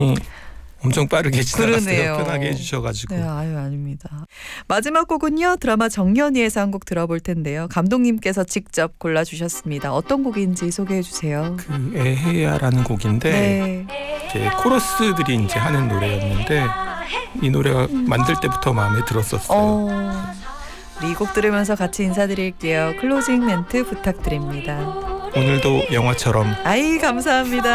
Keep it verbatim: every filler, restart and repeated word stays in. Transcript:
엄청 빠르게 지나갔어요. 그러네요. 편하게 해주셔가지고. 네, 아유 아닙니다. 마지막 곡은요 드라마 정년이에서 한 곡 들어볼 텐데요. 감독님께서 직접 골라주셨습니다. 어떤 곡인지 소개해 주세요. 그 에헤야라는 곡인데 네. 이제 코러스들이 이제 하는 노래였는데 이 노래가 만들 때부터 마음에 들었었어요. 어, 이 곡 들으면서 같이 인사드릴게요. 클로징 멘트 부탁드립니다. 오늘도 영화처럼. 아이 감사합니다.